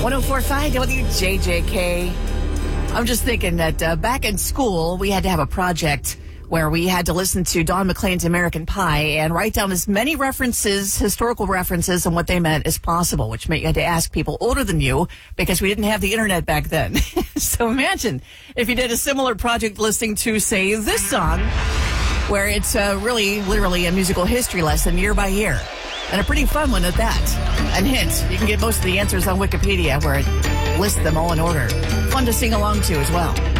1045 WJJK. I'm just thinking that back in school, we had to have a project where we had to listen to Don McLean's American Pie and write down as many references, historical references, and what they meant as possible, which meant you had to ask people older than you because we didn't have the internet back then. So imagine if you did a similar project listening to, say, this song, where it's really, literally a musical history lesson year by year. And a pretty fun one at that. And hint, you can get most of the answers on Wikipedia, where it lists them all in order. Fun to sing along to as well.